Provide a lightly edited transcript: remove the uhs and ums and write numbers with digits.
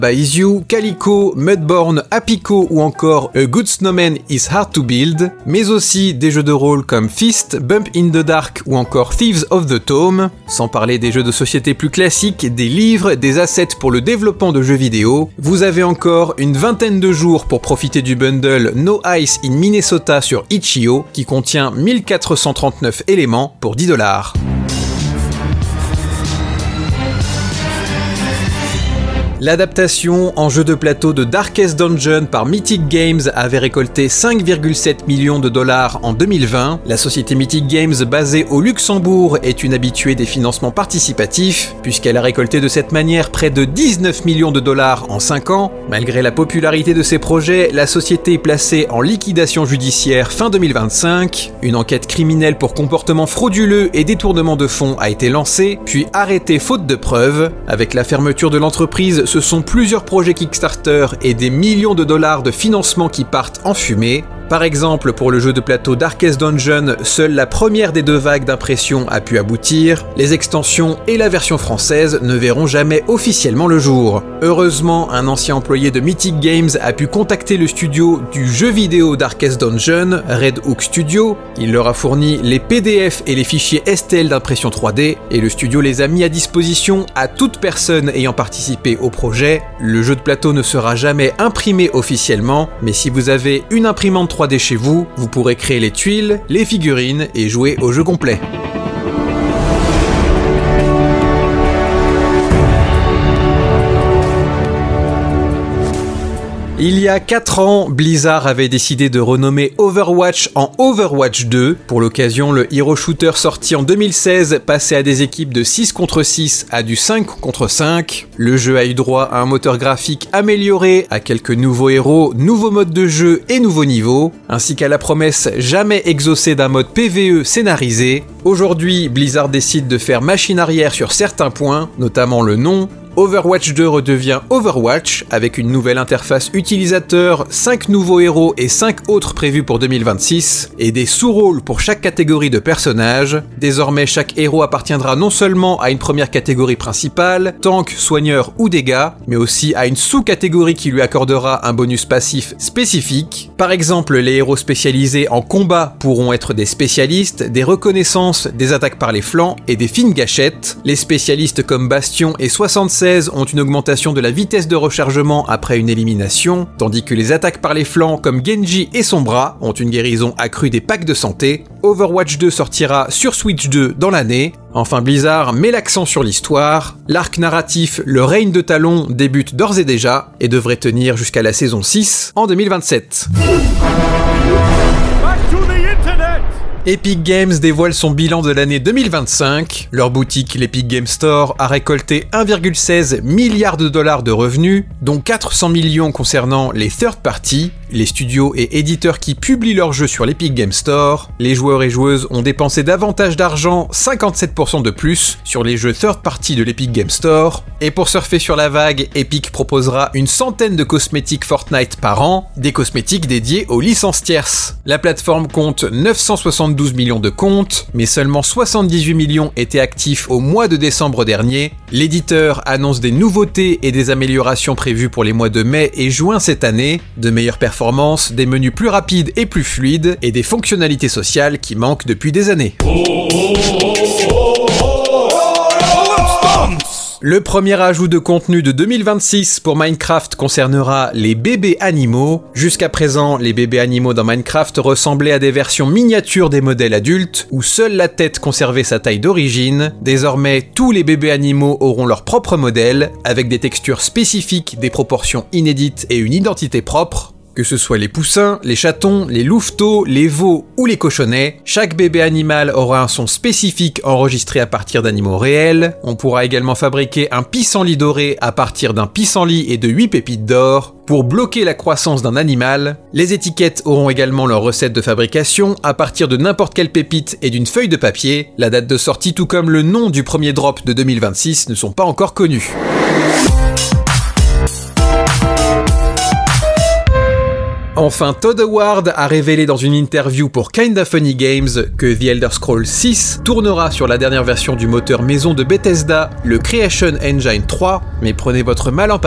by Is You, Calico, Mudbourne, Apico ou encore A Good Snowman is Hard to Build, mais aussi des jeux de rôle comme Fist, Bump in the Dark ou encore Thieves of the Tome, sans parler des jeux de société plus classiques, des livres, des assets pour le développement de jeux vidéo. Vous avez encore une vingtaine de jours pour profiter du bundle No Ice in Minnesota sur Itch.io qui contient 1439 éléments pour $10. L'adaptation en jeu de plateau de Darkest Dungeon par Mythic Games avait récolté 5,7 millions de dollars en 2020. La société Mythic Games, basée au Luxembourg, est une habituée des financements participatifs, puisqu'elle a récolté de cette manière près de 19 millions de dollars en 5 ans. Malgré la popularité de ses projets, la société est placée en liquidation judiciaire fin 2025. Une enquête criminelle pour comportement frauduleux et détournement de fonds a été lancée, puis arrêtée faute de preuves. Avec la fermeture de l'entreprise, ce sont plusieurs projets Kickstarter et des millions de dollars de financement qui partent en fumée. Par exemple, pour le jeu de plateau Darkest Dungeon, seule la première des 2 vagues d'impression a pu aboutir. Les extensions et la version française ne verront jamais officiellement le jour. Heureusement, un ancien employé de Mythic Games a pu contacter le studio du jeu vidéo Darkest Dungeon, Red Hook Studio. Il leur a fourni les PDF et les fichiers STL d'impression 3D, et le studio les a mis à disposition à toute personne ayant participé au projet. Le jeu de plateau ne sera jamais imprimé officiellement, mais si vous avez une imprimante 3D chez vous, vous pourrez créer les tuiles, les figurines et jouer au jeu complet. Il y a 4 ans, Blizzard avait décidé de renommer Overwatch en Overwatch 2. Pour l'occasion, le hero shooter sorti en 2016 passait à des équipes de 6 contre 6 à du 5 contre 5. Le jeu a eu droit à un moteur graphique amélioré, à quelques nouveaux héros, nouveaux modes de jeu et nouveaux niveaux, ainsi qu'à la promesse jamais exaucée d'un mode PvE scénarisé. Aujourd'hui, Blizzard décide de faire machine arrière sur certains points, notamment le nom. Overwatch 2 redevient Overwatch avec une nouvelle interface utilisateur, 5 nouveaux héros et 5 autres prévus pour 2026 et des sous-rôles pour chaque catégorie de personnages. Désormais, chaque héros appartiendra non seulement à une première catégorie principale, tank, soigneur ou dégâts, mais aussi à une sous-catégorie qui lui accordera un bonus passif spécifique. Par exemple, les héros spécialisés en combat pourront être des spécialistes, des reconnaissances, des attaques par les flancs et des fines gâchettes. Les spécialistes comme Bastion et 76 ont une augmentation de la vitesse de rechargement après une élimination, tandis que les attaques par les flancs comme Genji et Sombra ont une guérison accrue des packs de santé. Overwatch 2 sortira sur Switch 2 dans l'année. Enfin, Blizzard met l'accent sur l'histoire. L'arc narratif Le règne de Talon débute d'ores et déjà et devrait tenir jusqu'à la saison 6 en 2027. Epic Games dévoile son bilan de l'année 2025. Leur boutique, l'Epic Game Store, a récolté 1,16 milliard de dollars de revenus, dont 400 millions concernant les third parties, les studios et éditeurs qui publient leurs jeux sur l'Epic Game Store. Les joueurs et joueuses ont dépensé davantage d'argent, 57% de plus, sur les jeux third party de l'Epic Game Store. Et pour surfer sur la vague, Epic proposera une centaine de cosmétiques Fortnite par an, des cosmétiques dédiés aux licences tierces. La plateforme compte 972 millions de comptes, mais seulement 78 millions étaient actifs au mois de décembre dernier. L'éditeur annonce des nouveautés et des améliorations prévues pour les mois de mai et juin cette année, de meilleures performances, des menus plus rapides et plus fluides, et des fonctionnalités sociales qui manquent depuis des années. Le premier ajout de contenu de 2026 pour Minecraft concernera les bébés animaux. Jusqu'à présent, les bébés animaux dans Minecraft ressemblaient à des versions miniatures des modèles adultes, où seule la tête conservait sa taille d'origine. Désormais, tous les bébés animaux auront leur propre modèle, avec des textures spécifiques, des proportions inédites et une identité propre. Que ce soit les poussins, les chatons, les louveteaux, les veaux ou les cochonnets, chaque bébé animal aura un son spécifique enregistré à partir d'animaux réels. On pourra également fabriquer un pissenlit doré à partir d'un pissenlit et de 8 pépites d'or pour bloquer la croissance d'un animal. Les étiquettes auront également leur recette de fabrication à partir de n'importe quelle pépite et d'une feuille de papier. La date de sortie tout comme le nom du premier drop de 2026 ne sont pas encore connus. Enfin, Todd Howard a révélé dans une interview pour Kinda Funny Games que The Elder Scrolls 6 tournera sur la dernière version du moteur maison de Bethesda, le Creation Engine 3, mais prenez votre mal en